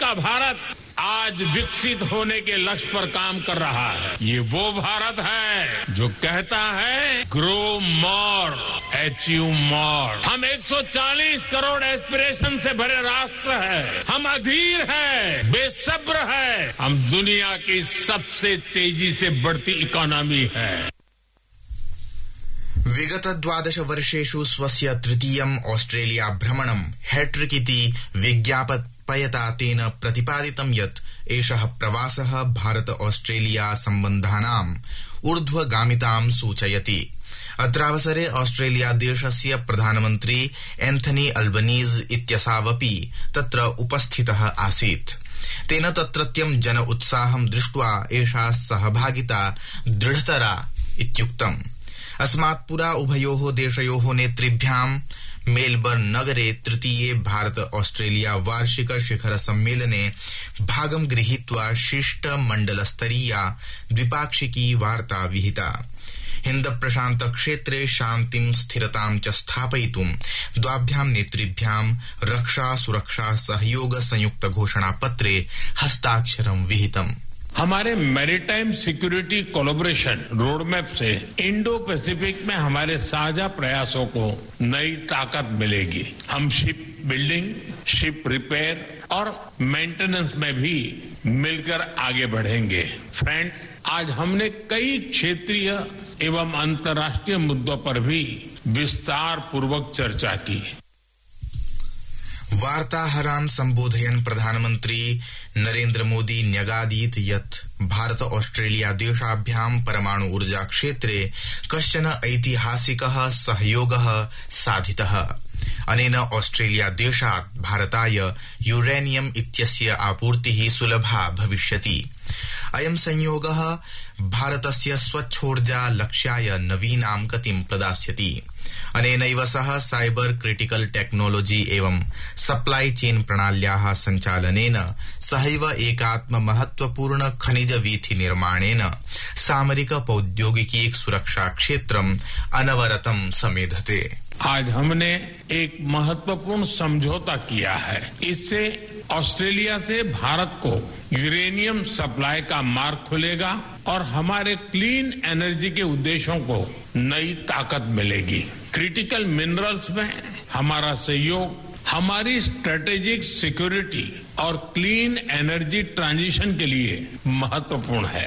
का भारत आज विकसित होने के लक्ष्य पर काम कर रहा है। ये वो भारत है जो कहता है ग्रो मोर, अचीव मोर। हम 140 करोड़ एस्पिरेशन से भरे राष्ट्र है। हम अधीर है, बेसब्र है। हम दुनिया की सबसे तेजी से बढ़ती इकोनॉमी है। विगत 12 वर्षेषु स्वस्य तृतीयम् ऑस्ट्रेलिया भ्रमणं हैट्रिक इति विज्ञापयता तेन प्रतिपादितं यत् एषः प्रवासः भारत ऑस्ट्रेलिया सम्बन्धानाम् ऊर्ध्वगामितां सूचयति। अत्रावसरे ऑस्ट्रेलिया देशस्य प्रधानमन्त्री एंथनी अल्बनीज इत्यसावपि तत्र उपस्थितः आसीत्। तेन तत्रत्यं जन उत्साहं दृष्ट्वा एषा सहभागिता दृढतरा इत्युक्तम्। अस्मात् पुरा उभयोः देशयोः नेतृभ्यां मेलबर्न नगरे तृतीये भारत ऑस्ट्रेलिया वार्षिक शिखर सम्मेलने भागं गृहीत्वा शिष्ट मण्डलस्तरीया द्विपाक्षिकी वार्ता विहिता। हिंद प्रशांत क्षेत्रे शान्तिं स्थिरतां च स्थापयितुं द्वाभ्यां नेतृभ्यां रक्षा सुरक्षा सहयोग संयुक्त घोषणा पत्रे हस्ताक्षरं विहितम्। हमारे मैरीटाइम सिक्योरिटी कोलैबोरेशन रोडमैप से इंडो पैसिफिक में हमारे साझा प्रयासों को नई ताकत मिलेगी। हम शिप बिल्डिंग, शिप रिपेयर और मेंटेनेंस में भी मिलकर आगे बढ़ेंगे। फ्रेंड्स, आज हमने कई क्षेत्रीय एवं अंतर्राष्ट्रीय मुद्दों पर भी विस्तार पूर्वक चर्चा की। वार्ताहरान् सम्बोधयन् प्रधानमन्त्री नरेन्द्र मोदी न्यगादीत् यत् भारत ऑस्ट्रेलिया देशाभ्यां परमाणु ऊर्जा क्षेत्रे कश्चन ऐतिहासिकः सहयोगः साधितः। अनेन ऑस्ट्रेलिया देशात् भारताय यूरेनियम इत्यस्य आपूर्तिः सुलभा भविष्यति। अयं संयोगः भारतस्य स्वच्छोर्जा लक्ष्याय नवीनां गतिं प्रदास्यति। अनेनैव सह साइबर क्रिटिकल टेक्नोलॉजी एवं सप्लाई चेन प्रणाल्याः सञ्चालनेन सहैव एकात्म महत्वपूर्ण खनिज वीथि निर्माणेन सामरिक प्रौद्योगिकी सुरक्षा क्षेत्रम् अनवरतं समेधते। आज हमने एक महत्वपूर्ण समझौता किया है। इससे ऑस्ट्रेलिया से भारत को यूरेनियम सप्लाई का मार्ग खुलेगा और हमारे क्लीन एनर्जी के उद्देश्यों को नई ताकत मिलेगी। क्रिटिकल मिनरल्स में हमारा सहयोग हमारी स्ट्रेटेजिक सिक्योरिटी और क्लीन एनर्जी ट्रांजिशन के लिए महत्वपूर्ण है।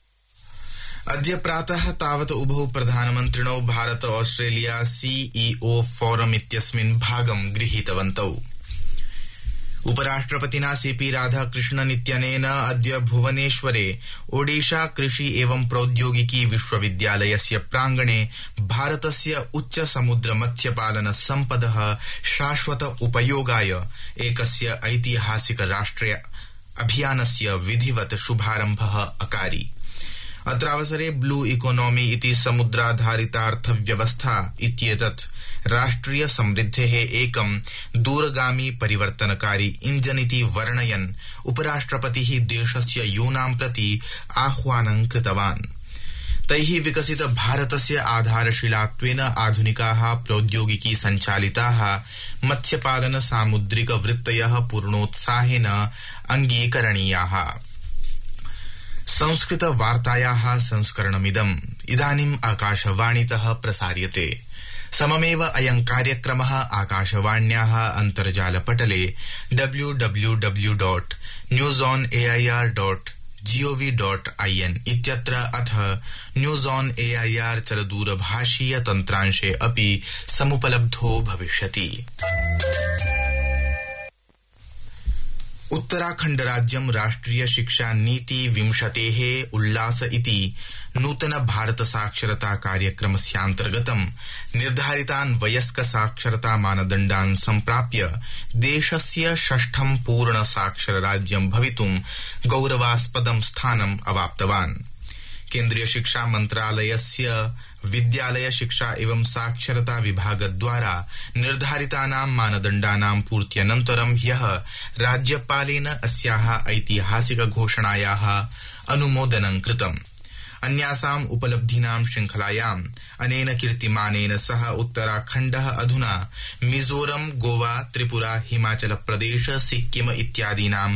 अद्य प्रातः तावत् उभौ प्रधानमन्त्रिणौ भारत ऑस्ट्रेलिया सीईओ फोरम इत्यस्मिन् भागं गृहीतवन्तौ। उपराष्ट्रपतिना सीपी राधाकृष्णन् इत्यनेन अद्य भुवनेश्वरे ओडिशा कृषि एवं प्रौद्योगिकी विश्वविद्यालयस्य प्रांगणे भारतस्य उच्च समुद्र मत्स्यपालन सम्पदः शाश्वत उपयोगाय एकस्य ऐतिहासिक राष्ट्रिय अभियानस्य विधिवत् शुभारम्भः अकारि। अत्रावसरे ब्लू इकोनॉमी इति समुद्राधारितार्थव्यवस्था इत्येतत् राष्ट्रिय समृद्धेः एकं दूरगामी परिवर्तनकारी इंजन इति वर्णयन् उपराष्ट्रपतिः देशस्य यूनां प्रति आह्वानं कृतवान्। तैः विकसित भारतस्य आधारशिलात्वेन आधुनिकाः प्रौद्योगिकी सञ्चालिताः मत्स्यपालन सामुद्रिक वृत्तयः पूर्णोत्साहेन अङ्गीकरणीयाः। संस्कृत वार्तायाः संस्करणमिदम् इदानीम् आकाशवाणीतः प्रसार्यते। सममेव अयं कार्यक्रमः आकाशवाण्याः अन्तर्जालपटले www.newsonair.gov.in इत्यत्र अथ न्यूज़ ऑन एआईआर चलदूरभाषीय तन्त्रांशे अपि समुपलब्धो भविष्यति। उत्तराखण्ड राज्यं राष्ट्रिय शिक्षा नीति 20 उल्लास इति नूतन भारत साक्षरता कार्यक्रमस्यान्तर्गतं निर्धारितान् वयस्क साक्षरता मानदण्डान् सम्प्राप्य देशस्य 6ठं पूर्ण साक्षर राज्यं भवितुं गौरवास्पदं स्थानम् अवाप्तवान्। केन्द्रीय शिक्षा मंत्रालयस्य विद्यालय शिक्षा एवं साक्षरता विभागद्वारा निर्धारितानां मानदण्डानां पूर्त्यनन्तरं ह्यः राज्यपालेन अस्याः ऐतिहासिक घोषणायाः अनुमोदनं कृतम्। अन्यासाम् उपलब्धीनां श्रृंखलायाम् अनेन कीर्तिमानेन सह उत्तराखण्डः अधुना मिजोरम, गोवा, त्रिपुरा, हिमाचल प्रदेश, सिक्किम इत्यादीनां